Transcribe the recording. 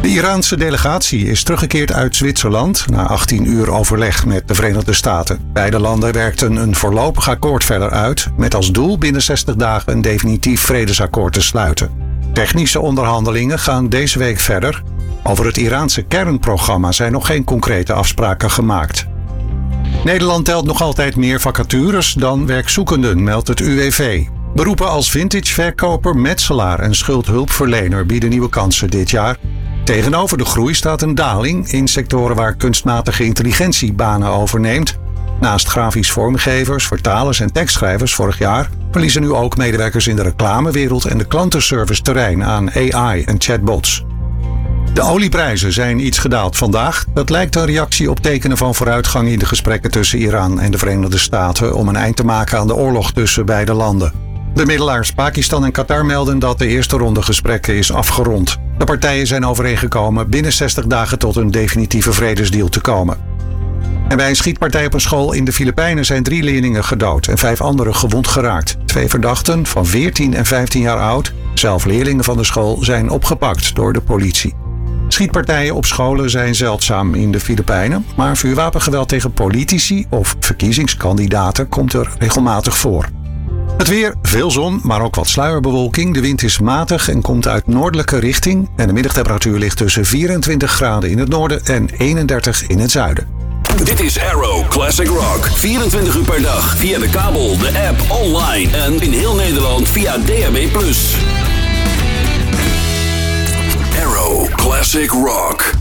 De Iraanse delegatie is teruggekeerd uit Zwitserland na 18 uur overleg met de Verenigde Staten. Beide landen werkten een voorlopig akkoord verder uit, met als doel binnen 60 dagen een definitief vredesakkoord te sluiten. Technische onderhandelingen gaan deze week verder. Over het Iraanse kernprogramma zijn nog geen concrete afspraken gemaakt. Nederland telt nog altijd meer vacatures dan werkzoekenden, meldt het UWV. Beroepen als vintageverkoper, metselaar en schuldhulpverlener bieden nieuwe kansen dit jaar. Tegenover de groei staat een daling in sectoren waar kunstmatige intelligentie banen overneemt. Naast grafisch vormgevers, vertalers en tekstschrijvers vorig jaar verliezen nu ook medewerkers in de reclamewereld en de klantenservice terrein aan AI en chatbots. De olieprijzen zijn iets gedaald vandaag. Dat lijkt een reactie op tekenen van vooruitgang in de gesprekken tussen Iran en de Verenigde Staten om een eind te maken aan de oorlog tussen beide landen. Bemiddelaars Pakistan en Qatar melden dat de eerste ronde gesprekken is afgerond. De partijen zijn overeengekomen binnen 60 dagen tot een definitieve vredesdeal te komen. En bij een schietpartij op een school in de Filipijnen zijn 3 leerlingen gedood en 5 anderen gewond geraakt. 2 verdachten van 14 en 15 jaar oud, zelf leerlingen van de school, zijn opgepakt door de politie. Schietpartijen op scholen zijn zeldzaam in de Filipijnen, maar vuurwapengeweld tegen politici of verkiezingskandidaten komt er regelmatig voor. Het weer, veel zon, maar ook wat sluierbewolking. De wind is matig en komt uit noordelijke richting. En de middagtemperatuur ligt tussen 24 graden in het noorden en 31 in het zuiden. Dit is Arrow Classic Rock. 24 uur per dag via de kabel, de app, online en in heel Nederland via DAB+. Arrow Classic Rock.